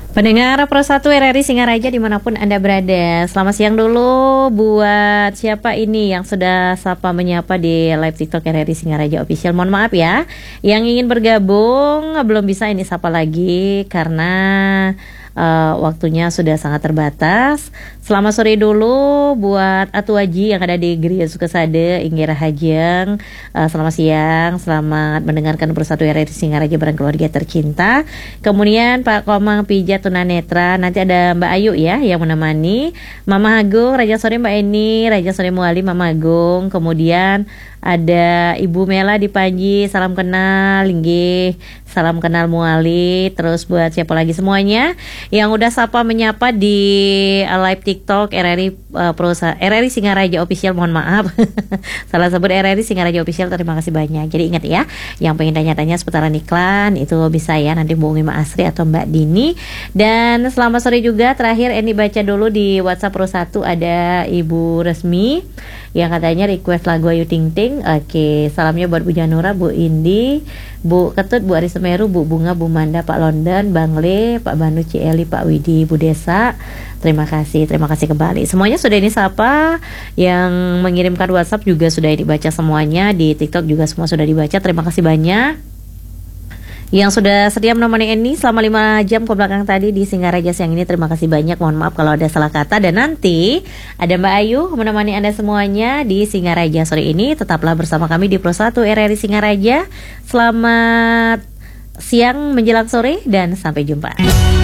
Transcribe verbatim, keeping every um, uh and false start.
Pendengar Pro satu R R I Singaraja dimanapun Anda berada, selamat siang dulu buat siapa ini yang sudah sapa menyapa di live TikTok R R I Singaraja Official. Mohon maaf ya, yang ingin bergabung belum bisa ini sapa lagi karena uh, waktunya sudah sangat terbatas. Selamat sore dulu buat Atu Haji yang ada di Geria Sukasade, Ingira Hajeng. uh, Selamat siang, selamat mendengarkan Pro satu R R I Singaraja bareng keluarga tercinta. Kemudian Pak Komang Pijat Tunanetra, nanti ada Mbak Ayu ya yang menemani. Mama Agung, Raja Sore Mbak Eni, Raja Sore Muali Mama Agung. Kemudian ada Ibu Mela di Panji, salam kenal, linggih, salam kenal Muali. Terus buat siapa lagi semuanya yang udah sapa menyapa di uh, live TikTok R R I uh, Pro R R I Singaraja Official, mohon maaf salah sebut R R I Singaraja Official, terima kasih banyak. Jadi ingat ya, yang pengen tanya-tanya seputaran iklan itu bisa ya nanti hubungi Mbak Asri atau Mbak Dini. Dan selamat sore juga terakhir Eni baca dulu di WhatsApp Pro satu ada Ibu Resmi yang katanya request lagu Ayu Ting Ting. Oke, salamnya buat Bu Janura, Bu Indi, Bu Ketut, Bu Ari Semeru, Bu Bunga, Bu Manda, Pak London, Bang Le, Pak Banu, Cieli, Pak Widi, Bu Desa. Terima kasih, terima kasih kembali. Semuanya sudah ini sapa, yang mengirimkan WhatsApp juga sudah dibaca semuanya, di TikTok juga semua sudah dibaca. Terima kasih banyak yang sudah sedia menemani Eni selama lima jam ke belakang tadi di Singaraja siang ini. Terima kasih banyak, mohon maaf kalau ada salah kata. Dan nanti ada Mbak Ayu menemani Anda semuanya di Singaraja sore ini. Tetaplah bersama kami di Pro satu R R I Singaraja. Selamat siang menjelang sore dan sampai jumpa.